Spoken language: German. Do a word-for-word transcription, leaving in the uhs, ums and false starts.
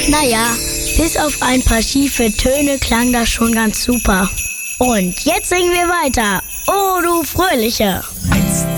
Naja, bis auf ein paar schiefe Töne klang das schon ganz super. Und jetzt singen wir weiter. Oh, du Fröhliche! Eins,